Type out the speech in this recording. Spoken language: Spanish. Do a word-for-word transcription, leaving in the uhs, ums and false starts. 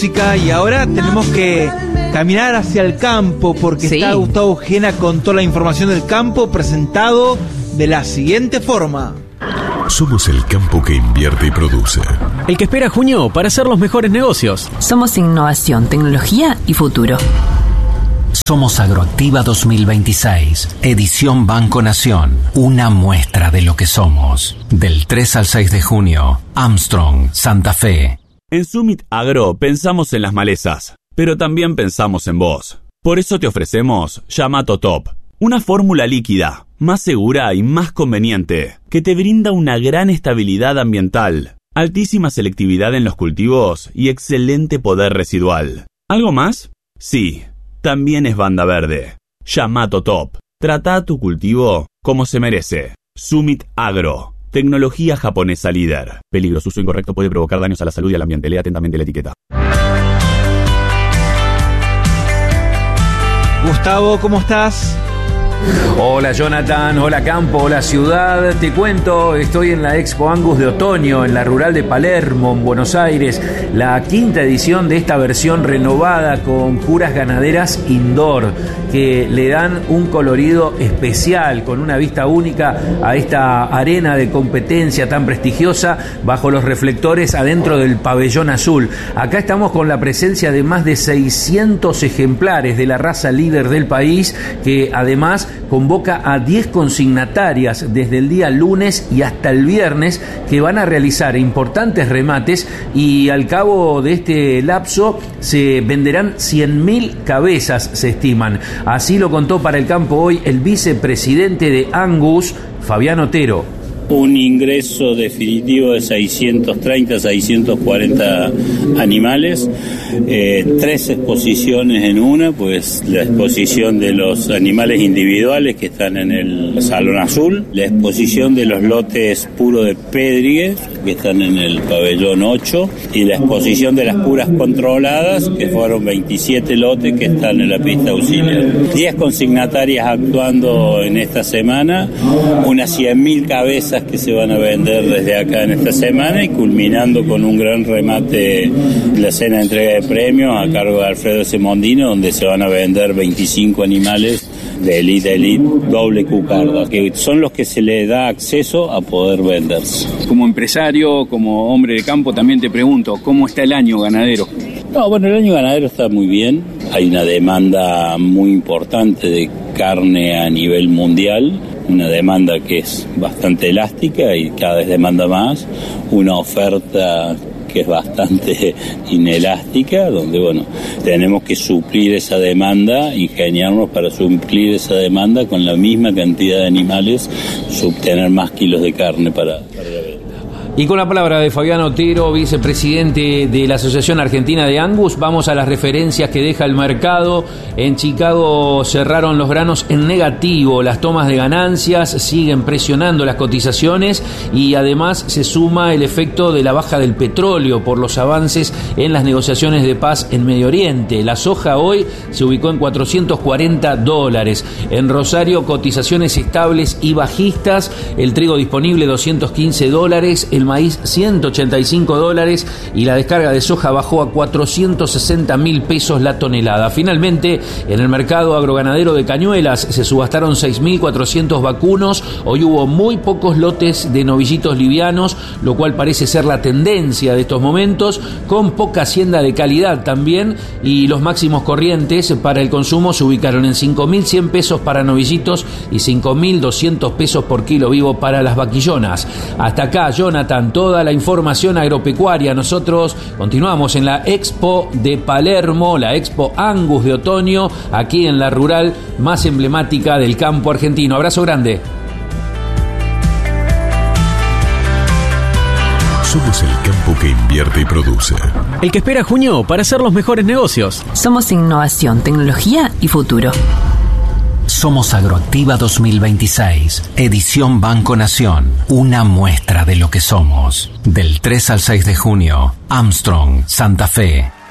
música y ahora tenemos que caminar hacia el campo porque sí. Está Gustavo Gena con toda la información del campo presentado de la siguiente forma. Somos el campo que invierte y produce. El que espera junio para hacer los mejores negocios. Somos innovación, tecnología y futuro. Somos Agroactiva dos mil veintiséis, edición Banco Nación, una muestra de lo que somos. Del tres al seis de junio, Armstrong, Santa Fe. En Summit Agro pensamos en las malezas, pero también pensamos en vos. Por eso te ofrecemos Yamato Top, una fórmula líquida, más segura y más conveniente, que te brinda una gran estabilidad ambiental, altísima selectividad en los cultivos y excelente poder residual. ¿Algo más? Sí. También es banda verde. Yamato Top. Trata tu cultivo como se merece. Summit Agro. Tecnología japonesa líder. Peligro. Su uso incorrecto puede provocar daños a la salud y al ambiente. Lea atentamente la etiqueta. Gustavo, ¿cómo estás? Hola Jonathan, hola campo, hola ciudad. Te cuento, estoy en la Expo Angus de otoño, en la rural de Palermo, en Buenos Aires. La quinta edición de esta versión renovada con puras ganaderas indoor, que le dan un colorido especial, con una vista única a esta arena de competencia tan prestigiosa, bajo los reflectores adentro del pabellón azul. Acá estamos con la presencia de más de seiscientos ejemplares de la raza líder del país, que además convoca a diez consignatarias desde el día lunes y hasta el viernes, que van a realizar importantes remates, y al cabo de este lapso se venderán cien mil cabezas, se estiman. Así lo contó para el campo hoy el vicepresidente de Angus, Fabián Otero. Un ingreso definitivo de seiscientos treinta, seiscientos cuarenta animales, eh, tres exposiciones en una, pues la exposición de los animales individuales que están en el Salón Azul, la exposición de los lotes puros de Pedrigues que están en el pabellón ocho, y la exposición de las puras controladas, que fueron veintisiete lotes que están en la pista auxiliar. diez consignatarias actuando en esta semana, unas cien mil cabezas que se van a vender desde acá en esta semana, y culminando con un gran remate en la cena de entrega de premios a cargo de Alfredo S. Mondino, donde se van a vender veinticinco animales de Elite Elite doble cucarda, que son los que se le da acceso a poder venderse. Como empresario, como hombre de campo, también te pregunto, ¿cómo está el año ganadero? No, bueno, el año ganadero está muy bien. Hay una demanda muy importante de carne a nivel mundial, una demanda que es bastante elástica y cada vez demanda más, una oferta que es bastante inelástica, donde bueno, tenemos que suplir esa demanda, ingeniarnos para suplir esa demanda con la misma cantidad de animales, obtener más kilos de carne para, para la venta. Y con la palabra de Fabián Otero, vicepresidente de la Asociación Argentina de Angus, vamos a las referencias que deja el mercado. En Chicago cerraron los granos en negativo, las tomas de ganancias siguen presionando las cotizaciones, y además se suma el efecto de la baja del petróleo por los avances en las negociaciones de paz en Medio Oriente. La soja hoy se ubicó en cuatrocientos cuarenta dólares. En Rosario, cotizaciones estables y bajistas, el trigo disponible doscientos quince dólares, el maíz ciento ochenta y cinco dólares, y la descarga de soja bajó a cuatrocientos sesenta mil pesos la tonelada. Finalmente, en el mercado agroganadero de Cañuelas se subastaron seis mil cuatrocientos vacunos. Hoy hubo muy pocos lotes de novillitos livianos, lo cual parece ser la tendencia de estos momentos, con poca hacienda de calidad también, y los máximos corrientes para el consumo se ubicaron en cinco mil cien pesos para novillitos y cinco mil doscientos pesos por kilo vivo para las vaquillonas. Hasta acá, Jonathan, toda la información agropecuaria. Nosotros continuamos en la Expo de Palermo, la Expo Angus de otoño, aquí en la rural más emblemática del campo argentino. Abrazo grande. Somos el campo que invierte y produce. El que espera junio para hacer los mejores negocios. Somos innovación, tecnología y futuro. Somos Agroactiva dos mil veintiséis, edición Banco Nación, una muestra de lo que somos. Del tres al seis de junio, Armstrong, Santa Fe.